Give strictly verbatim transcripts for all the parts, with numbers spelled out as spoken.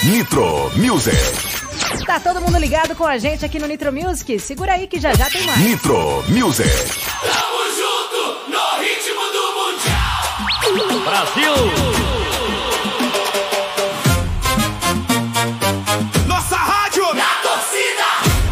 Nitro Music. Tá todo mundo ligado com a gente aqui no Nitro Music? Segura aí que já já tem mais. Nitro Music. Tamo junto no ritmo do Mundial. Brasil! Nossa rádio na torcida.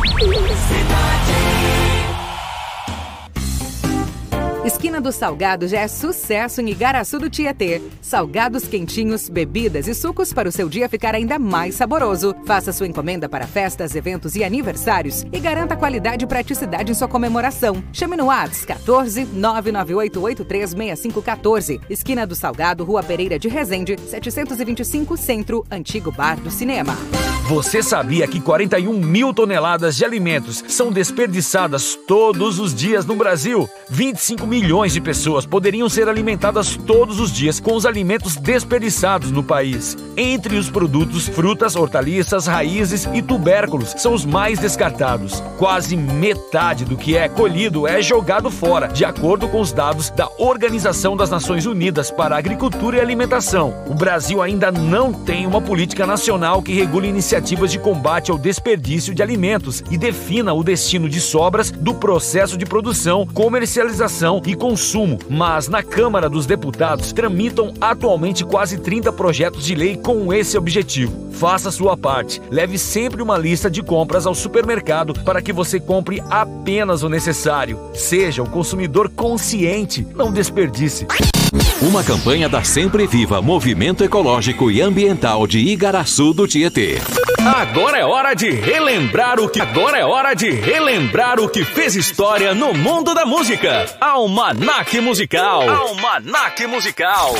Esquina do Salgado já é sucesso em Igaraçu do Tietê. Salgados quentinhos, bebidas e sucos para o seu dia ficar ainda mais saboroso. Faça sua encomenda para festas, eventos e aniversários e garanta qualidade e praticidade em sua comemoração. Chame no WhatsApp quatorze, nove nove oito oito três seis cinco um quatro. Esquina do Salgado, Rua Pereira de Resende, setecentos e vinte e cinco, Centro, Antigo Bar do Cinema. Você sabia que quarenta e um mil toneladas de alimentos são desperdiçadas todos os dias no Brasil? vinte e cinco milhões de pessoas poderiam ser alimentadas todos os dias com os alimentos desperdiçados no país. Entre os produtos, frutas, hortaliças, raízes e tubérculos são os mais descartados. Quase metade do que é colhido é jogado fora, de acordo com os dados da Organização das Nações Unidas para a Agricultura e Alimentação. O Brasil ainda não tem uma política nacional que regule iniciativas de combate ao desperdício de alimentos e defina o destino de sobras do processo de produção, comercialização e consumo. Mas na Câmara dos Deputados tramitam atualmente quase trinta projetos de lei com esse objetivo. Faça sua parte. Leve sempre uma lista de compras ao supermercado para que você compre apenas o necessário. Seja um consumidor consciente, não desperdice. Uma campanha da Sempre Viva, Movimento Ecológico e Ambiental de Igaraçu do Tietê. Agora é hora de relembrar o que Agora é hora de relembrar o que fez história no mundo da música. Almanac Musical. Almanac Musical.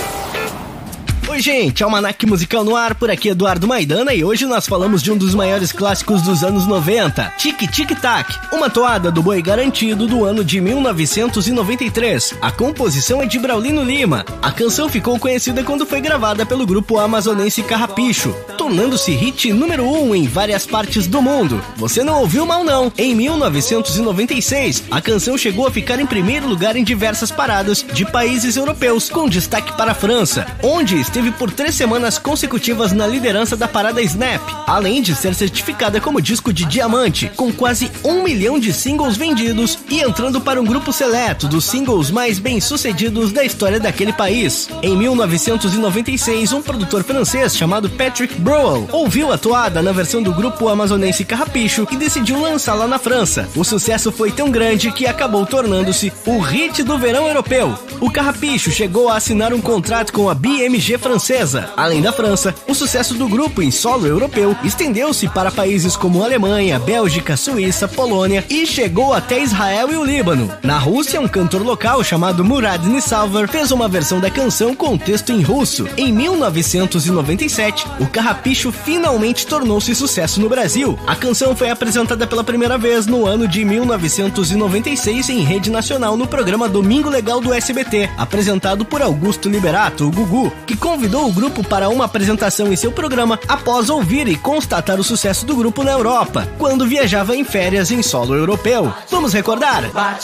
Oi gente, Almanac Musical no ar, por aqui Eduardo Maidana e hoje nós falamos de um dos maiores clássicos dos anos noventa, Tic Tic Tac, uma toada do Boi Garantido do ano de mil novecentos e noventa e três. A composição é de Braulino Lima. A canção ficou conhecida quando foi gravada pelo grupo amazonense Carrapicho, tornando-se hit número um em várias partes do mundo. Você não ouviu mal não. Em mil novecentos e noventa e seis, a canção chegou a ficar em primeiro lugar em diversas paradas de países europeus, com destaque para a França, onde esteve por três semanas consecutivas na liderança da parada Snap, além de ser certificada como disco de diamante, com quase um milhão de singles vendidos e entrando para um grupo seleto dos singles mais bem-sucedidos da história daquele país. Em mil novecentos e noventa e seis, um produtor francês chamado Patrick Bruel ouviu a toada na versão do grupo amazonense Carrapicho e decidiu lançá-la na França. O sucesso foi tão grande que acabou tornando-se o hit do verão europeu. O Carrapicho chegou a assinar um contrato com a B M G francesa. Além da França, o sucesso do grupo em solo europeu estendeu-se para países como Alemanha, Bélgica, Suíça, Polônia e chegou até Israel e o Líbano. Na Rússia, um cantor local chamado Murad Nissalver fez uma versão da canção com texto em russo. Em mil novecentos e noventa e sete, o Carrapicho finalmente tornou-se sucesso no Brasil. A canção foi apresentada pela primeira vez no ano de mil novecentos e noventa e seis em rede nacional no programa Domingo Legal do S B T, apresentado por Augusto Liberato, o Gugu, que convidou o grupo para uma apresentação em seu programa após ouvir e constatar o sucesso do grupo na Europa, quando viajava em férias em solo europeu. Vamos recordar?